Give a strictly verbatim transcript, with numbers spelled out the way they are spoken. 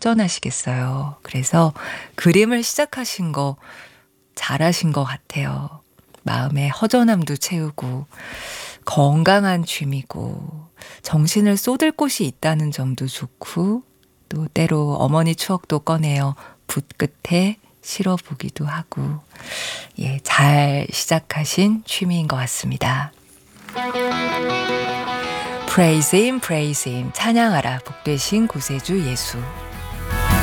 허전하시겠어요. 그래서 그림을 시작하신 거 잘하신 것 같아요. 마음의 허전함도 채우고 건강한 취미고 정신을 쏟을 곳이 있다는 점도 좋고 또 때로 어머니 추억도 꺼내어 붓 끝에 실어보기도 하고 예, 잘 시작하신 취미인 것 같습니다. Praise Him, Praise Him, 찬양하라 복되신 구세주 예수.